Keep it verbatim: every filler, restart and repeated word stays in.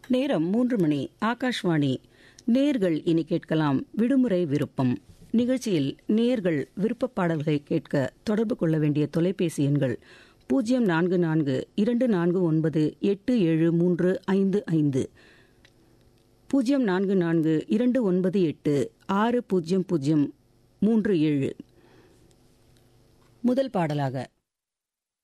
நேரம் மூன்று மணி. ஆகாஷ்வாணி. நேர்கள் இனி கேட்கலாம் விடுமுறை விருப்பம் நிகழ்ச்சியில். நேர்கள் விருப்ப பாடல்களை கேட்க தொடர்பு கொள்ள வேண்டிய தொலைபேசி எண்கள் பூஜ்ஜியம் நான்கு நான்கு இரண்டு நான்கு ஒன்பது எட்டு ஏழு மூன்று ஐந்து ஐந்து, பூஜ்ஜியம் நான்கு நான்கு இரண்டு ஒன்பது எட்டு ஆறு பூஜ்ஜியம் பூஜ்ஜியம் மூன்று ஏழு. முதல் பாடலாக